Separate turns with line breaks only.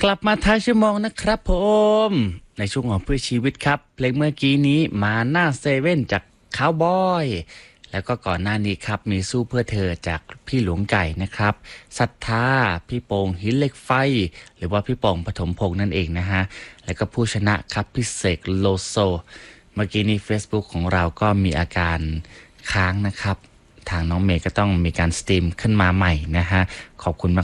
กลับมาท้ายชั่วโมงนะครับผมในช่วงของเพื่อชีวิตครับเพลงเมื่อกี้นี้มาหน้าเซเว่นจากคาวบอยแล้วก็ก่อนหน้านี้ครับมีสู้เพื่อเธอจากพี่หลวงไก่นะครับศรัทธาพี่โป่งหินเหล็กไฟหรือว่าพี่โป่งปฐมพงษ์นั่นเองนะฮะแล้วก็ผู้ชนะครับพี่เสกโลโซเมื่อกี้นี้ Facebook ของเราก็มีอาการค้างนะครับทางน้องเมย์ก็ต้องมีการสตรีมขึ้นมาใหม่นะฮะขอบคุณ